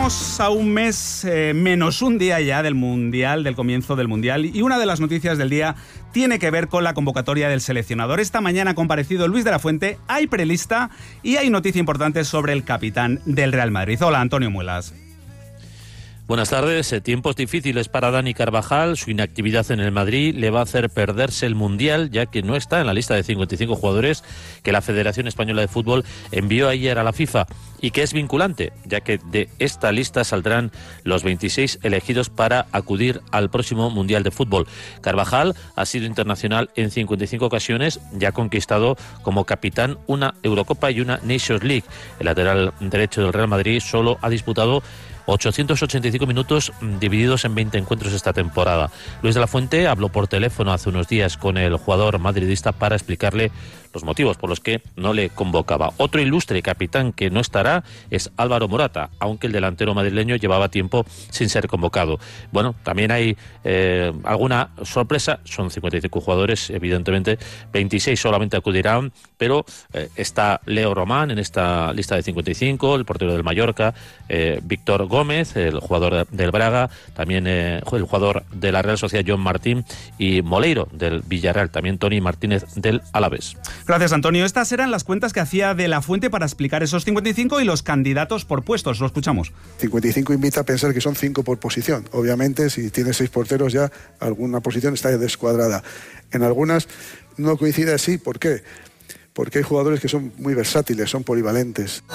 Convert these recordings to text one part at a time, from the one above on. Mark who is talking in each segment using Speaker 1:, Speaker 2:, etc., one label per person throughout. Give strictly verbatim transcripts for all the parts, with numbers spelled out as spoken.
Speaker 1: Estamos a un mes eh, menos un día ya del Mundial, del comienzo del Mundial, y una de las noticias del día tiene que ver con la convocatoria del seleccionador. Esta mañana ha comparecido Luis de la Fuente, hay prelista y hay noticia importante sobre el capitán del Real Madrid. Hola, Antonio Muelas.
Speaker 2: Buenas tardes. Tiempos difíciles para Dani Carvajal. Su inactividad en el Madrid le va a hacer perderse el Mundial, ya que no está en la lista de cincuenta y cinco jugadores que la Federación Española de Fútbol envió ayer a la FIFA y que es vinculante, ya que de esta lista saldrán los veintiséis elegidos para acudir al próximo Mundial de Fútbol. Carvajal ha sido internacional en cincuenta y cinco ocasiones y ha conquistado como capitán una Eurocopa y una Nations League. El lateral derecho del Real Madrid solo ha disputado ochocientos ochenta y cinco minutos divididos en veinte encuentros esta temporada. Luis de la Fuente habló por teléfono hace unos días con el jugador madridista para explicarle los motivos por los que no le convocaba. Otro ilustre capitán que no estará es Álvaro Morata, aunque el delantero madrileño llevaba tiempo sin ser convocado. Bueno, también hay eh, alguna sorpresa, son cincuenta y cinco jugadores, evidentemente, veintiséis solamente acudirán, pero eh, está Leo Román en esta lista de cincuenta y cinco, el portero del Mallorca, eh, Víctor Gómez, el jugador del Braga, también eh, el jugador de la Real Sociedad, John Martín, y Moleiro del Villarreal, también Toni Martínez del Alavés.
Speaker 1: Gracias, Antonio. Estas eran las cuentas que hacía de la Fuente para explicar esos cincuenta y cinco y los candidatos por puestos. Lo escuchamos.
Speaker 3: cincuenta y cinco invita a pensar que son cinco por posición. Obviamente, si tienes seis porteros ya, alguna posición está descuadrada. En algunas no coincide así. ¿Por qué? Porque hay jugadores que son muy versátiles, son polivalentes.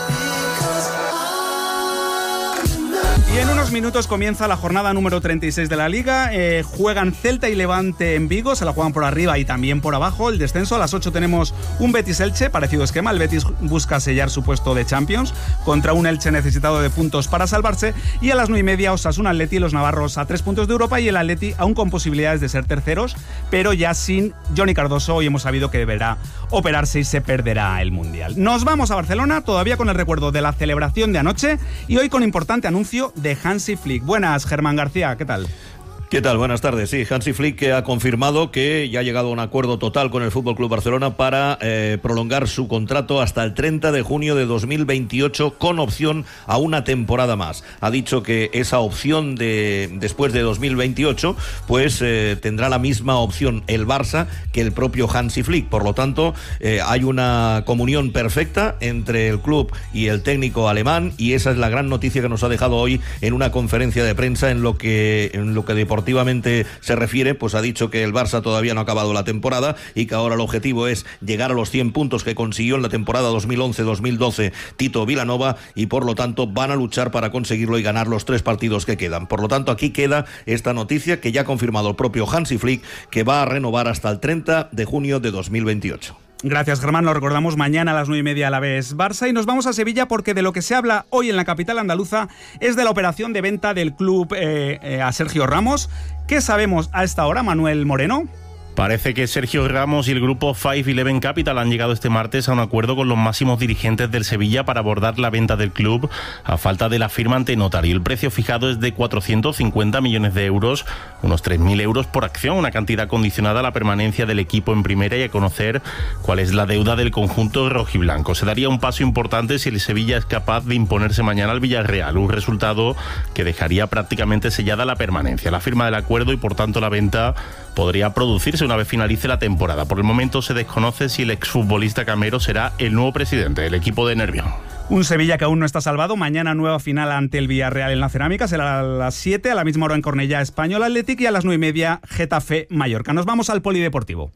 Speaker 1: Y en unos minutos comienza la jornada número treinta y seis de la Liga. Eh, juegan Celta y Levante en Vigo, se la juegan por arriba y también por abajo. El descenso, a las ocho tenemos un Betis-Elche, parecido esquema. El Betis busca sellar su puesto de Champions contra un Elche necesitado de puntos para salvarse. Y a las nueve y media Osasuna-Atleti, y los navarros a tres puntos de Europa, y el Atleti aún con posibilidades de ser terceros, pero ya sin Johnny Cardoso. Hoy hemos sabido que deberá operarse y se perderá el Mundial. Nos vamos a Barcelona, todavía con el recuerdo de la celebración de anoche y hoy con importante anuncio de Hansi Flick. Buenas, Germán García, ¿qué tal?
Speaker 4: ¿Qué tal? Buenas tardes. Sí, Hansi Flick ha confirmado que ya ha llegado a un acuerdo total con el F C Barcelona para eh, prolongar su contrato hasta el treinta de junio de dos mil veintiocho con opción a una temporada más. Ha dicho que esa opción de después de dos mil veintiocho pues eh, tendrá la misma opción el Barça que el propio Hansi Flick. Por lo tanto, eh, hay una comunión perfecta entre el club y el técnico alemán y esa es la gran noticia que nos ha dejado hoy en una conferencia de prensa en lo que en lo que deportivamente Deportivamente se refiere, pues ha dicho que el Barça todavía no ha acabado la temporada y que ahora el objetivo es llegar a los cien puntos que consiguió en la temporada dos mil once dos mil doce Tito Vilanova y por lo tanto van a luchar para conseguirlo y ganar los tres partidos que quedan. Por lo tanto, aquí queda esta noticia que ya ha confirmado el propio Hansi Flick, que va a renovar hasta el treinta de junio de dos mil veintiocho.
Speaker 1: Gracias, Germán. Lo recordamos mañana a las nueve y media a la vez Barça y nos vamos a Sevilla porque de lo que se habla hoy en la capital andaluza es de la operación de venta del club eh, eh, a Sergio Ramos. ¿Qué sabemos a esta hora, Manuel Moreno?
Speaker 5: Parece que Sergio Ramos y el grupo Five Eleven Capital han llegado este martes a un acuerdo con los máximos dirigentes del Sevilla para abordar la venta del club a falta de la firma ante notario. El precio fijado es de cuatrocientos cincuenta millones de euros, unos tres mil euros por acción, una cantidad condicionada a la permanencia del equipo en primera y a conocer cuál es la deuda del conjunto rojiblanco. Se daría un paso importante si el Sevilla es capaz de imponerse mañana al Villarreal, un resultado que dejaría prácticamente sellada la permanencia. La firma del acuerdo y por tanto la venta podría producirse una vez finalice la temporada. Por el momento se desconoce si el exfutbolista Camero será el nuevo presidente del equipo de Nervión.
Speaker 1: Un Sevilla que aún no está salvado. Mañana nueva final ante el Villarreal en la Cerámica. Será a las siete, a la misma hora en Cornellá, Español Athletic, y a las nueve y media Getafe Mallorca. Nos vamos al polideportivo.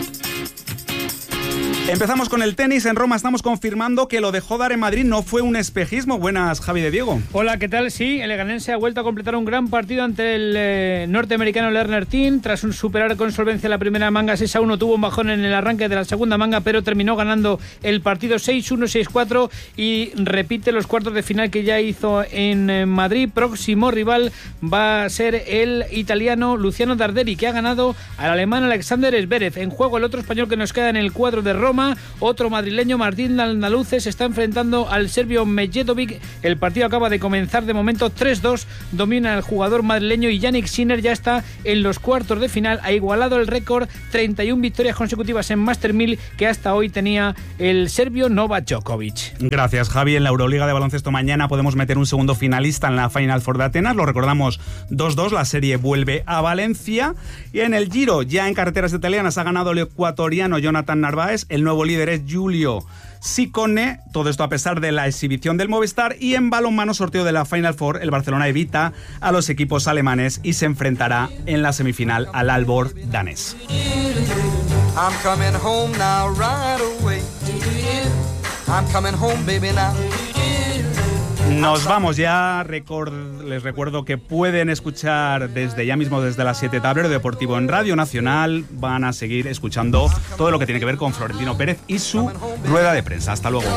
Speaker 1: Empezamos con el tenis. En Roma estamos confirmando que lo de Jodar en Madrid no fue un espejismo. Buenas, Javi de Diego.
Speaker 6: Hola, ¿qué tal? Sí, el leganense ha vuelto a completar un gran partido ante el eh, norteamericano Lerner Team. Tras un superar con solvencia la primera manga seis a uno, tuvo un bajón en el arranque de la segunda manga, pero terminó ganando el partido seis uno, seis cuatro y repite los cuartos de final que ya hizo en eh, Madrid. Próximo rival va a ser el italiano Luciano Darderi, que ha ganado al alemán Alexander Zverev. En juego el otro español que nos queda en el cuadro de Roma, Roma. Otro madrileño, Martín Andaluces, se está enfrentando al serbio Medjedovic. El partido acaba de comenzar, de momento tres dos, domina el jugador madrileño y Yannick Sinner ya está en los cuartos de final. Ha igualado el récord, treinta y una victorias consecutivas en Master mil que hasta hoy tenía el serbio Novak Djokovic.
Speaker 1: Gracias, Javi. En la Euroliga de baloncesto mañana podemos meter un segundo finalista en la Final Four de Atenas. Lo recordamos, dos dos, la serie vuelve a Valencia. Y en el Giro, ya en carreteras italianas, ha ganado el ecuatoriano Jonathan Narváez. El nuevo líder es Giulio Ciccone, todo esto a pesar de la exhibición del Movistar. Y en balonmano, sorteo de la Final Four, el Barcelona evita a los equipos alemanes y se enfrentará en la semifinal al Aalborg danés. I'm coming home now, right away. I'm coming home, baby, now. Nos vamos ya. Record, les recuerdo que pueden escuchar desde ya mismo, desde las siete, Tablero Deportivo en Radio Nacional. Van a seguir escuchando todo lo que tiene que ver con Florentino Pérez y su rueda de prensa. Hasta luego.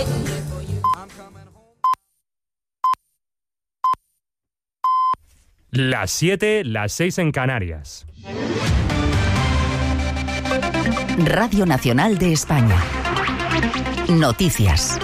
Speaker 7: Las siete, las seis en Canarias.
Speaker 8: Radio Nacional de España. Noticias.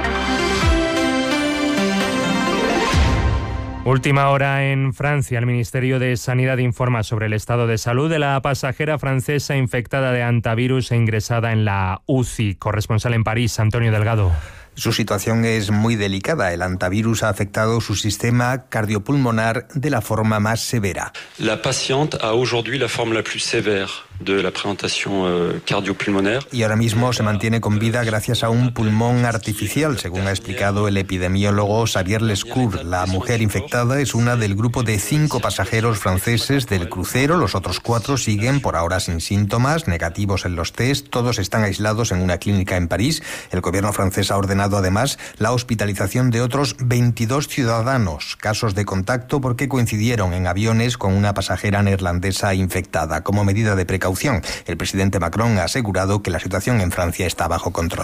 Speaker 7: Última hora en Francia. El Ministerio de Sanidad informa sobre el estado de salud de la pasajera francesa infectada de hantavirus e ingresada en la U C I. Corresponsal en París, Antonio Delgado.
Speaker 9: Su situación es muy delicada. El hantavirus ha afectado su sistema cardiopulmonar de la forma más severa.
Speaker 10: La paciente a aujourd'hui la forme la plus sévère de la presentación cardiopulmonar.
Speaker 9: Y ahora mismo se mantiene con vida gracias a un pulmón artificial, según ha explicado el epidemiólogo Xavier Lescour. La mujer infectada es una del grupo de cinco pasajeros franceses del crucero. Los otros cuatro siguen por ahora sin síntomas, negativos en los test. Todos están aislados en una clínica en París. El gobierno francés ha ordenado además la hospitalización de otros veintidós ciudadanos, casos de contacto porque coincidieron en aviones con una pasajera neerlandesa infectada. Como medida de precaución, el presidente Macron ha asegurado que la situación en Francia está bajo control.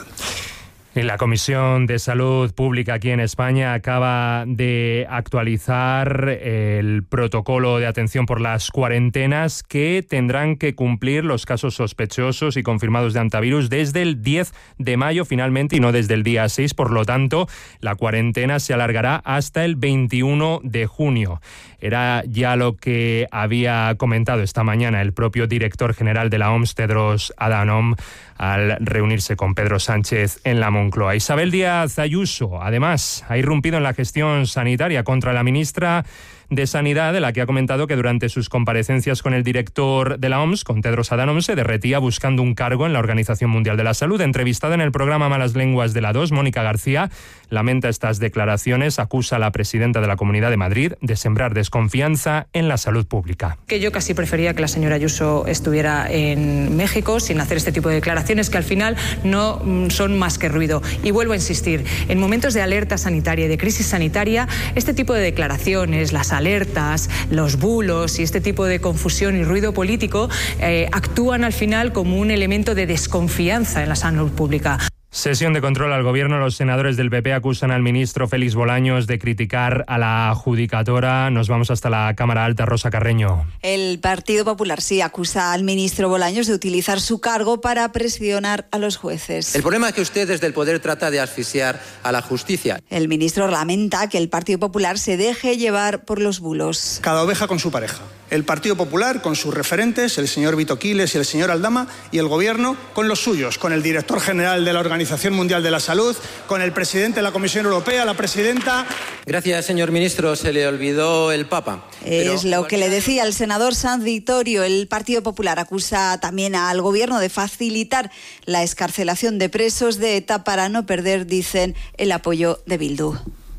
Speaker 7: La Comisión de Salud Pública aquí en España acaba de actualizar el protocolo de atención por las cuarentenas que tendrán que cumplir los casos sospechosos y confirmados de hantavirus desde el diez de mayo finalmente y no desde el día seis. Por lo tanto, la cuarentena se alargará hasta el veintiuno de junio. Era ya lo que había comentado esta mañana el propio director general de la O M S, Tedros Adhanom, al reunirse con Pedro Sánchez en la Moncloa. Isabel Díaz Ayuso, además, ha irrumpido en la gestión sanitaria contra la ministra de Sanidad, de la que ha comentado que durante sus comparecencias con el director de la O M S, con Tedros Adhanom, se derretía buscando un cargo en la Organización Mundial de la Salud. Entrevistada en el programa Malas Lenguas de la dos, Mónica García lamenta estas declaraciones, acusa a la presidenta de la Comunidad de Madrid de sembrar desconfianza en la salud pública.
Speaker 11: Que yo casi prefería que la señora Ayuso estuviera en México sin hacer este tipo de declaraciones que al final no son más que ruido. Y vuelvo a insistir, en momentos de alerta sanitaria y de crisis sanitaria, este tipo de declaraciones, las alertas, los bulos y este tipo de confusión y ruido político eh, actúan al final como un elemento de desconfianza en la salud pública.
Speaker 7: Sesión de control al gobierno. Los senadores del P P acusan al ministro Félix Bolaños de criticar a la judicatura. Nos vamos hasta la Cámara Alta. Rosa Carreño.
Speaker 12: El Partido Popular sí acusa al ministro Bolaños de utilizar su cargo para presionar a los jueces.
Speaker 13: El problema es que usted desde el poder trata de asfixiar a la justicia.
Speaker 12: El ministro lamenta que el Partido Popular se deje llevar por los bulos.
Speaker 14: Cada oveja con su pareja. El Partido Popular con sus referentes, el señor Vito Quiles y el señor Aldama, y el Gobierno con los suyos, con el director general de la Organización Mundial de la Salud, con el presidente de la Comisión Europea, la presidenta...
Speaker 13: Gracias, señor ministro. Se le olvidó el Papa.
Speaker 12: Es Pero... lo que le decía el senador Sanz Vittorio. El Partido Popular acusa también al Gobierno de facilitar la excarcelación de presos de ETA para no perder, dicen, el apoyo de Bildu.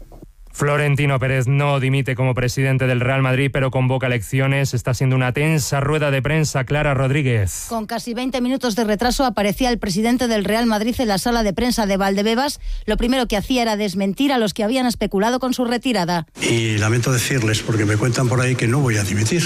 Speaker 7: Florentino Pérez no dimite como presidente del Real Madrid, pero convoca elecciones. Está siendo una tensa rueda de prensa. Clara Rodríguez.
Speaker 15: Con casi veinte minutos de retraso aparecía el presidente del Real Madrid en la sala de prensa de Valdebebas. Lo primero que hacía era desmentir a los que habían especulado con su retirada.
Speaker 16: Y lamento decirles, porque me cuentan por ahí que no voy a dimitir,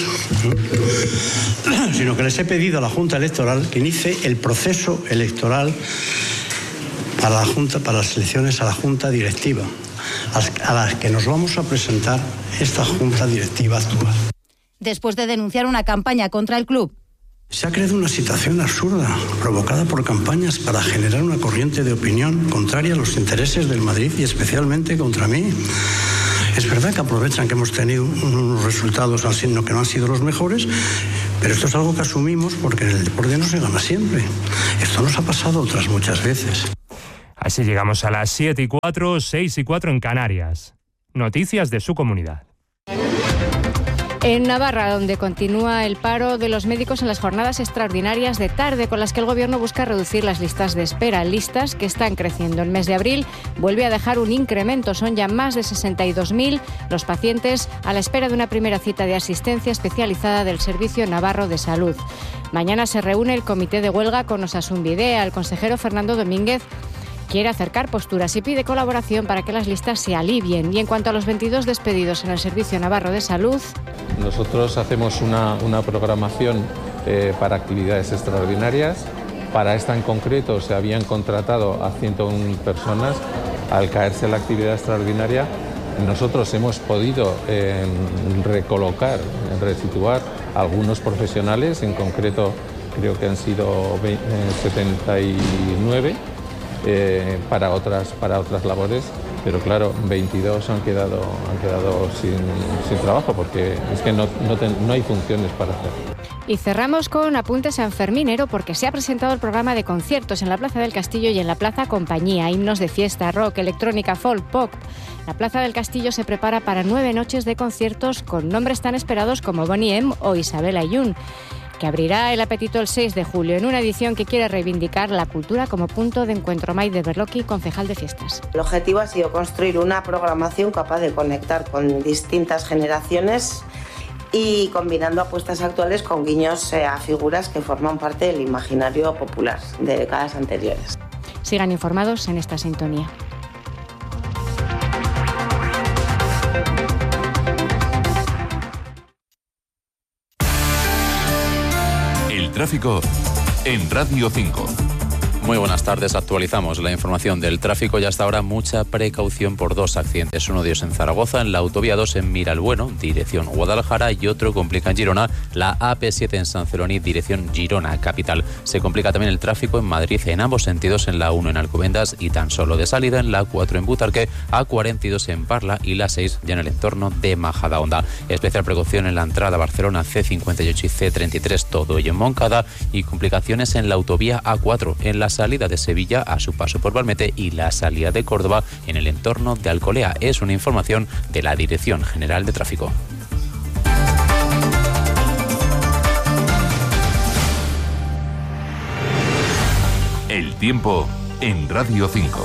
Speaker 16: sino que les he pedido a la Junta Electoral que inicie el proceso electoral para la Junta, para las elecciones a la Junta Directiva, a las que nos vamos a presentar esta Junta Directiva actual.
Speaker 15: Después de denunciar una campaña contra el club.
Speaker 16: Se ha creado una situación absurda, provocada por campañas para generar una corriente de opinión contraria a los intereses del Madrid y especialmente contra mí. Es verdad que aprovechan que hemos tenido unos resultados al signo que no han sido los mejores, pero esto es algo que asumimos porque en el deporte no se gana siempre. Esto nos ha pasado otras muchas veces.
Speaker 7: Así llegamos a las siete y cuatro, seis y cuatro en Canarias. Noticias de su comunidad.
Speaker 17: En Navarra, donde continúa el paro de los médicos en las jornadas extraordinarias de tarde, con las que el Gobierno busca reducir las listas de espera, listas que están creciendo. El mes de abril vuelve a dejar un incremento, son ya más de sesenta y dos mil los pacientes a la espera de una primera cita de asistencia especializada del Servicio Navarro de Salud. Mañana se reúne el comité de huelga con Osasun Bidea. El consejero Fernando Domínguez quiere acercar posturas y pide colaboración para que las listas se alivien. Y en cuanto a los veintidós despedidos en el Servicio Navarro de Salud,
Speaker 18: nosotros hacemos una, una programación eh, para actividades extraordinarias. Para esta en concreto se habían contratado a ciento uno personas. Al caerse la actividad extraordinaria, nosotros hemos podido eh, recolocar, resituar a algunos profesionales, en concreto creo que han sido setenta y nueve. Eh, para otras para otras labores, pero claro, veintidós han quedado han quedado sin, sin trabajo porque es que no, no, ten, no hay funciones para hacer.
Speaker 17: Y cerramos con apuntes sanferminero porque se ha presentado el programa de conciertos en la Plaza del Castillo y en la Plaza Compañía, himnos de fiesta, rock, electrónica, folk, pop. La Plaza del Castillo se prepara para nueve noches de conciertos con nombres tan esperados como Bonnie M o Isabel Ayun, que abrirá el apetito el seis de julio en una edición que quiere reivindicar la cultura como punto de encuentro. Maide Berlocchi, concejal de fiestas.
Speaker 19: El objetivo ha sido construir una programación capaz de conectar con distintas generaciones y combinando apuestas actuales con guiños a figuras que forman parte del imaginario popular de décadas anteriores.
Speaker 17: Sigan informados en esta sintonía.
Speaker 20: Tráfico en Radio cinco.
Speaker 21: Muy buenas tardes, actualizamos la información del tráfico y hasta ahora mucha precaución por dos accidentes. Uno de ellos en Zaragoza, en la autovía dos en Miralbueno, dirección Guadalajara, y otro complica en Girona, la A P siete en San Celoni, dirección Girona, capital. Se complica también el tráfico en Madrid en ambos sentidos, en la uno en Alcobendas y tan solo de salida en la cuatro en Butarque, A cuarenta y dos en Parla y la seis ya en el entorno de Majadahonda. Especial precaución en la entrada a Barcelona, C cincuenta y ocho y C treinta y tres, todo ello en Moncada, y complicaciones en la autovía A cuatro, en la salida de Sevilla a su paso por Valmete y la salida de Córdoba en el entorno de Alcolea. Es una información de la Dirección General de Tráfico.
Speaker 20: El tiempo en Radio cinco.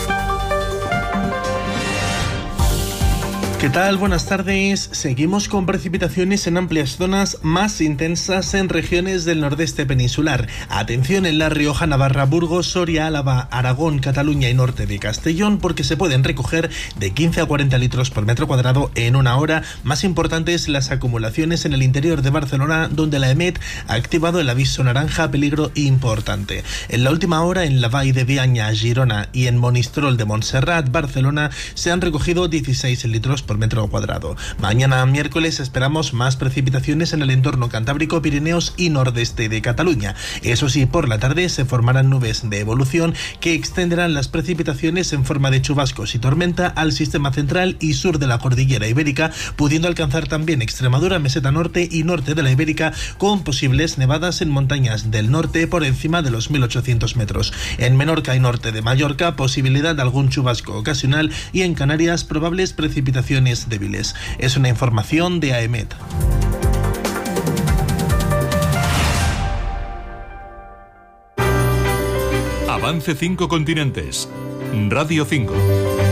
Speaker 22: ¿Qué tal? Buenas tardes. Seguimos con precipitaciones en amplias zonas, más intensas en regiones del nordeste peninsular. Atención en La Rioja, Navarra, Burgos, Soria, Álava, Aragón, Cataluña y norte de Castellón, porque se pueden recoger de quince a cuarenta litros por metro cuadrado en una hora. Más importantes las acumulaciones en el interior de Barcelona, donde la EMET ha activado el aviso naranja peligro importante. En la última hora, en la Vall de Bianya, Girona, y en Monistrol de Montserrat, Barcelona, se han recogido dieciséis litros por metro cuadrado. Mañana miércoles esperamos más precipitaciones en el entorno cantábrico, Pirineos y nordeste de Cataluña. Eso sí, por la tarde se formarán nubes de evolución que extenderán las precipitaciones en forma de chubascos y tormenta al sistema central y sur de la cordillera ibérica, pudiendo alcanzar también Extremadura, meseta norte y norte de la Ibérica, con posibles nevadas en montañas del norte por encima de los mil ochocientos metros. En Menorca y norte de Mallorca, posibilidad de algún chubasco ocasional, y en Canarias, probables precipitaciones débiles. Es una información de AEMET.
Speaker 20: Avance cinco continentes. Radio cinco.